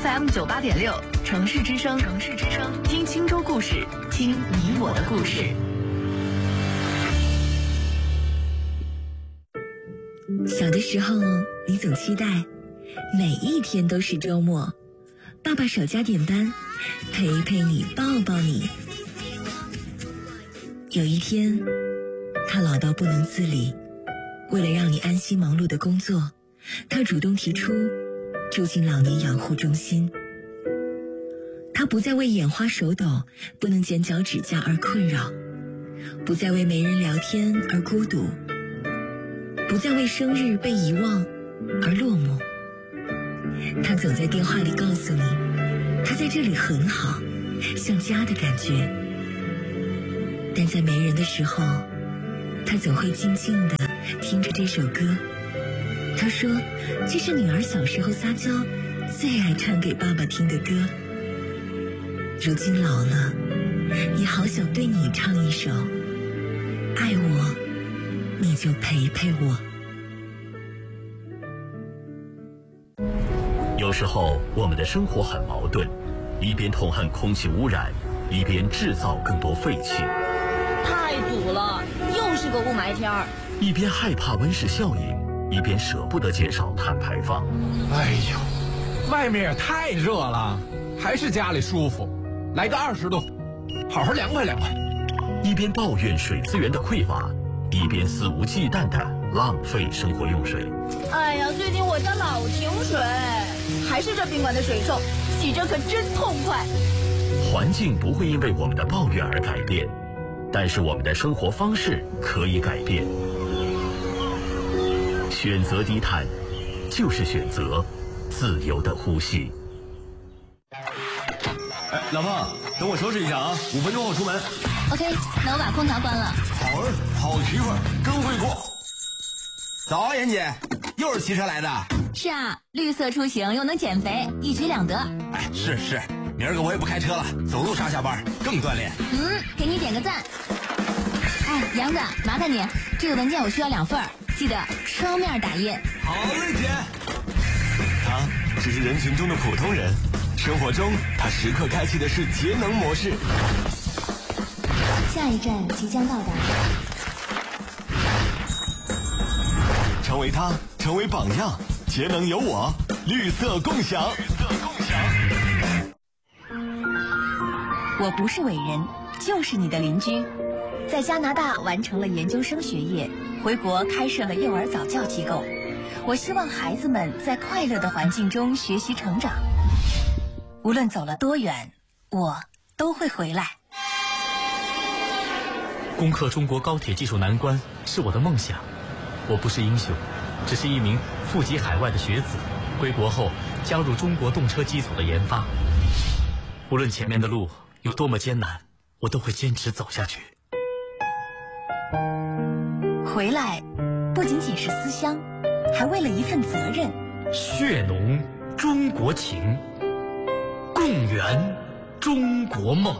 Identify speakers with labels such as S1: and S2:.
S1: FM 98.6，城市之声，城市之声，听青州故事，听你我的故事。
S2: 小的时候，你总期待每一天都是周末，爸爸少加点班，陪陪你，抱抱你。有一天，他老到不能自理，为了让你安心忙碌的工作，他主动提出住进老年养护中心。他不再为眼花手抖、不能剪脚指甲而困扰，不再为没人聊天而孤独，不再为生日被遗忘而落寞。他总在电话里告诉你，他在这里很好，像家的感觉。但在没人的时候，他总会静静地听着这首歌。他说，这是女儿小时候撒娇最爱唱给爸爸听的歌。如今老了，也好想对你唱一首，爱我，你就陪陪我。
S3: 有时候我们的生活很矛盾，一边痛恨空气污染，一边制造更多废气。
S4: 太堵了，又是个雾霾天儿。
S3: 一边害怕温室效应，一边舍不得减少碳排放。
S5: 哎呦，外面也太热了，还是家里舒服。来个20度，好好凉快凉快。
S3: 一边抱怨水资源的匮乏，一边肆无忌惮地浪费生活用水。
S4: 哎呀，最近我家老停水，还是这宾馆的水臭，洗着可真痛快。
S3: 环境不会因为我们的抱怨而改变，但是我们的生活方式可以改变。选择低碳，就是选择自由的呼吸。
S6: 老婆，等我收拾一下啊，5分钟后出门。
S4: OK， 那我把空调关了。
S6: 好儿，好媳妇儿，真会过。
S7: 早啊，妍姐，又是骑车来的？
S4: 是啊，绿色出行又能减肥，一举两得。
S7: 哎，是，明儿个我也不开车了，走路上下班更锻炼。
S4: 给你点个赞。哎，杨子，麻烦你，这个文件我需要2份，记得双面打印。
S6: 好嘞，姐。他只是人群中的普通人，生活中他时刻开启的是节能模式。
S4: 下一站即将到达。
S6: 成为他，成为榜样，节能有我，绿色共享。
S1: 我不是伟人，就是你的邻居。在加拿大完成了研究生学业，回国开设了幼儿早教机构。我希望孩子们在快乐的环境中学习成长。无论走了多远，我都会回来。
S8: 攻克中国高铁技术难关是我的梦想。我不是英雄，只是一名富集海外的学子，归国后加入中国动车机组的研发。无论前面的路有多么艰难，我都会坚持走下去。
S1: 回来不仅仅是思乡，还为了一份责任。
S8: 血浓中国情，共圆中国梦。